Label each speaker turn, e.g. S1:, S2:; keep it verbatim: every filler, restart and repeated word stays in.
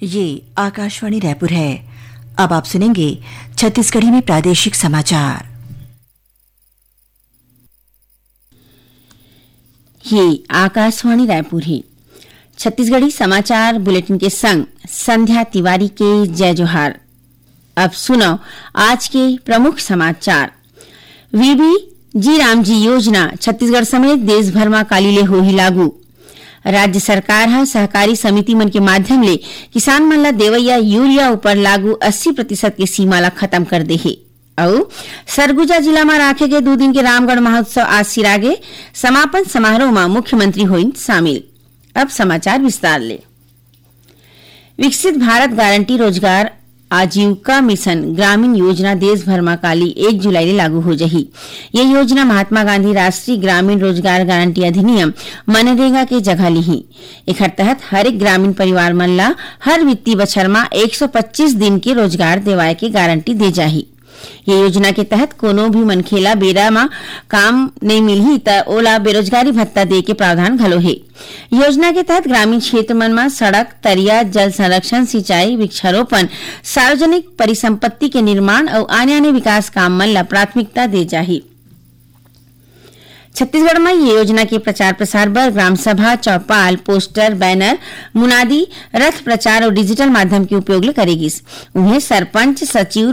S1: ये आकाशवाणी रायपुर है। अब आप सुनेंगे छत्तीसगढ़ी में प्रादेशिक समाचार।
S2: ये आकाशवाणी रायपुर है। छत्तीसगढ़ी समाचार बुलेटिन के संग संध्या तिवारी के जय जोहार। अब सुनो आज के प्रमुख समाचार। वीबी जी रामजी योजना छत्तीसगढ़ समेत देश भर में काली ले होही लागू। राज्य सरकार हा सहकारी समिति मन के माध्यम ले किसान मन ला देवैया यूरिया ऊपर लागू अस्सी प्रतिशत के सीमा ला खत्म कर दे हे। और सरगुजा जिला में राखे गए दो दिन के रामगढ़ महोत्सव आज सिरागे। समापन समारोह में मुख्यमंत्री होइन शामिल। अब समाचार विस्तार ले। विकसित भारत गारंटी रोजगार आजीविका मिशन ग्रामीण योजना देश भर में काली एक जुलाई ले लागू हो जही। ये योजना महात्मा गांधी राष्ट्रीय ग्रामीण रोजगार गारंटी अधिनियम मनरेगा के जगह लिही। एकर तहत हर एक ग्रामीण परिवार मन ला हर वित्तीय बछर में एक सौ पच्चीस दिन के रोजगार देवाए के गारंटी दे जाही। ये योजना के तहत कोनो भी मनखेला बेरा में काम नहीं मिलही त ओला बेरोजगारी भत्ता दे के प्रावधान घलो है। योजना के तहत ग्रामीण क्षेत्र मन में सड़क, तरिया, जल संरक्षण, सिंचाई, वृक्षारोपण, सार्वजनिक परिसंपत्ति के निर्माण और अन्य अन्य विकास काम मन ला प्राथमिकता दे जाही। छत्तीसगढ़ में ये योजना के प्रचार प्रसार बर ग्राम सभा, चौपाल, पोस्टर, बैनर, मुनादी, रथ प्रचार और डिजिटल माध्यम के उपयोग ले करेगिस। उन्हें सरपंच, सचिव,